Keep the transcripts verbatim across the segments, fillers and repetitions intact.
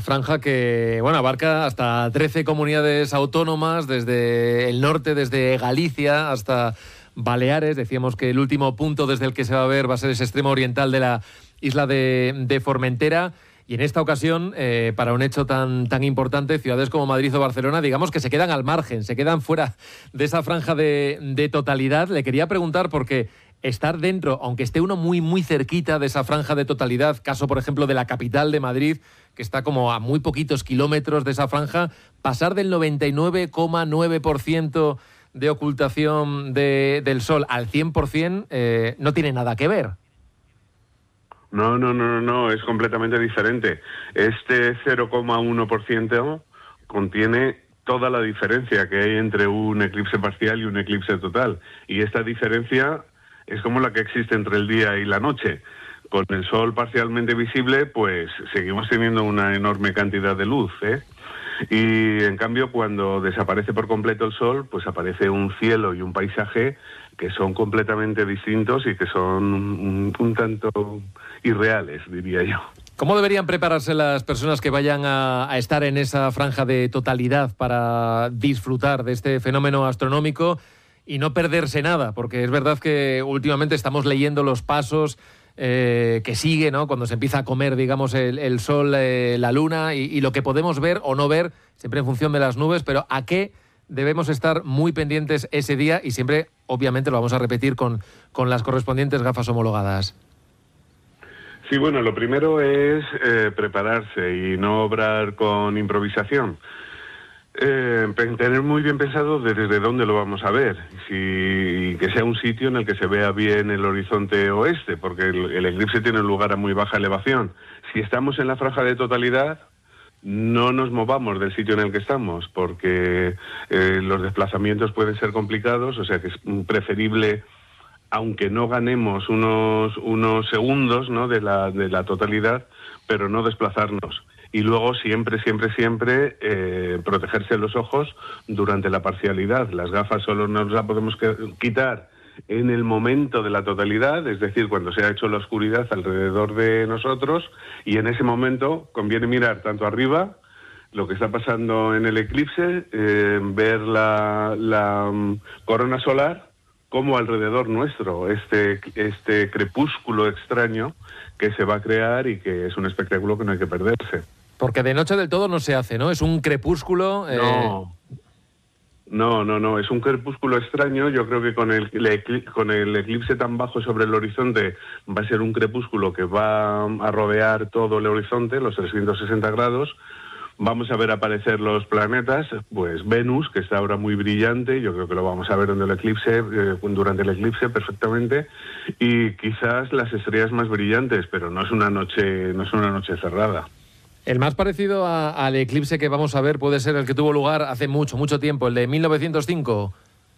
franja que, bueno, abarca hasta trece comunidades autónomas, desde el norte, desde Galicia hasta Baleares. Decíamos que el último punto desde el que se va a ver va a ser ese extremo oriental de la isla de, de Formentera. Y en esta ocasión, eh, para un hecho tan, tan importante, ciudades como Madrid o Barcelona, digamos que se quedan al margen, se quedan fuera de esa franja de, de totalidad. Le quería preguntar porque estar dentro, aunque esté uno muy, muy cerquita de esa franja de totalidad, caso, por ejemplo, de la capital de Madrid, que está como a muy poquitos kilómetros de esa franja, pasar del noventa y nueve coma nueve por ciento de ocultación de, del sol al cien por ciento, eh, no tiene nada que ver. No, no, no, no, no, es completamente diferente. Este cero coma uno por ciento contiene toda la diferencia que hay entre un eclipse parcial y un eclipse total. Y esta diferencia es como la que existe entre el día y la noche. Con el sol parcialmente visible, pues seguimos teniendo una enorme cantidad de luz, ¿eh? Y en cambio, cuando desaparece por completo el sol, pues aparece un cielo y un paisaje que son completamente distintos y que son un, un tanto irreales, diría yo. ¿Cómo deberían prepararse las personas que vayan a, a estar en esa franja de totalidad para disfrutar de este fenómeno astronómico y no perderse nada? Porque es verdad que últimamente estamos leyendo los pasos eh, que sigue, ¿no?, cuando se empieza a comer, digamos, el, el sol, eh, la luna, y, y lo que podemos ver o no ver, siempre en función de las nubes, pero ¿a qué debemos estar muy pendientes ese día? Y siempre, obviamente, lo vamos a repetir con, con las correspondientes gafas homologadas. Sí, bueno, lo primero es eh, prepararse y no obrar con improvisación. Eh, tener muy bien pensado desde dónde lo vamos a ver, si que sea un sitio en el que se vea bien el horizonte oeste, porque el, el eclipse tiene lugar a muy baja elevación. Si estamos en la franja de totalidad, no nos movamos del sitio en el que estamos, porque eh, los desplazamientos pueden ser complicados, o sea que es preferible, aunque no ganemos unos unos segundos, ¿no?, de la de la totalidad, pero no desplazarnos. Y luego siempre, siempre, siempre eh, protegerse los ojos durante la parcialidad. Las gafas solo nos las podemos quitar en el momento de la totalidad, es decir, cuando se ha hecho la oscuridad alrededor de nosotros, y en ese momento conviene mirar tanto arriba, lo que está pasando en el eclipse, eh, ver la, la um, corona solar, como alrededor nuestro, este, este crepúsculo extraño que se va a crear y que es un espectáculo que no hay que perderse. Porque de noche del todo no se hace, ¿no? Es un crepúsculo... Eh... No, no, no, no, es un crepúsculo extraño. Yo creo que con el, con el eclipse tan bajo sobre el horizonte va a ser un crepúsculo que va a rodear todo el horizonte, los trescientos sesenta grados. Vamos a ver aparecer los planetas, pues Venus, que está ahora muy brillante, yo creo que lo vamos a ver en el eclipse, eh, durante el eclipse perfectamente, y quizás las estrellas más brillantes, pero no es una noche, no es una noche cerrada. El más parecido a, al eclipse que vamos a ver puede ser el que tuvo lugar hace mucho, mucho tiempo, el de mil novecientos cinco.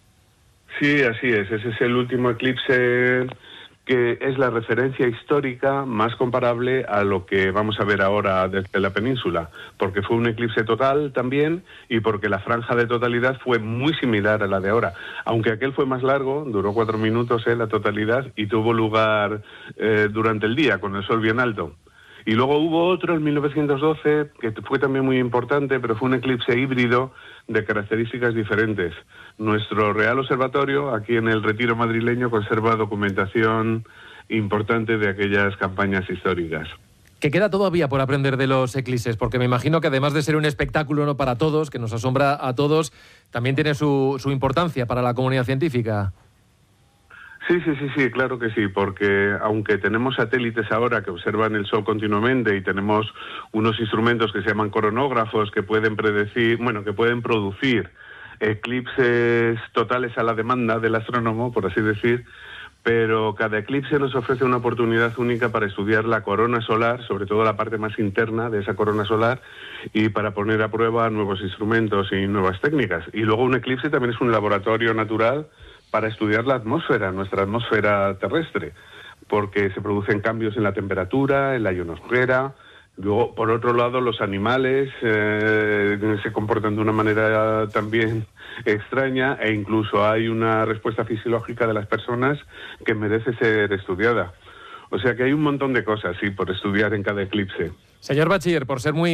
Sí, así es, ese es el último eclipse que es la referencia histórica más comparable a lo que vamos a ver ahora desde la península, porque fue un eclipse total también y porque la franja de totalidad fue muy similar a la de ahora, aunque aquel fue más largo, duró cuatro minutos eh, la totalidad, y tuvo lugar eh, durante el día con el sol bien alto. Y luego hubo otro en mil novecientos doce que fue también muy importante, pero fue un eclipse híbrido de características diferentes. Nuestro Real Observatorio, aquí en el Retiro madrileño, conserva documentación importante de aquellas campañas históricas. ¿Qué queda todavía por aprender de los eclipses? Porque me imagino que además de ser un espectáculo, ¿no?, para todos, que nos asombra a todos, también tiene su, su importancia para la comunidad científica. Sí, sí, sí, sí, claro que sí, porque aunque tenemos satélites ahora que observan el Sol continuamente y tenemos unos instrumentos que se llaman coronógrafos que pueden predecir, bueno, que pueden producir eclipses totales a la demanda del astrónomo, por así decir, pero cada eclipse nos ofrece una oportunidad única para estudiar la corona solar, sobre todo la parte más interna de esa corona solar, y para poner a prueba nuevos instrumentos y nuevas técnicas. Y luego un eclipse también es un laboratorio natural para estudiar la atmósfera, nuestra atmósfera terrestre, porque se producen cambios en la temperatura, en la ionosfera. Luego, por otro lado, los animales eh, se comportan de una manera también extraña, e incluso hay una respuesta fisiológica de las personas que merece ser estudiada. O sea que hay un montón de cosas, sí, por estudiar en cada eclipse. Señor Bachiller, por ser muy